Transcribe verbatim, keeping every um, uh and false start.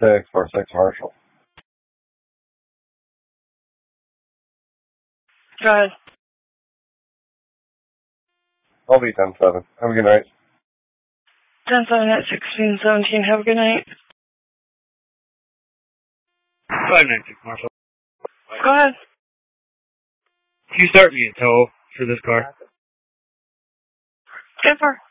six four six Marshall. Go ahead. I'll be ten seven. Have a good night. ten seven at sixteen seventeen. Have a good night. five nine six Marshall. Go ahead. Can you start me a tow for this car? ten four.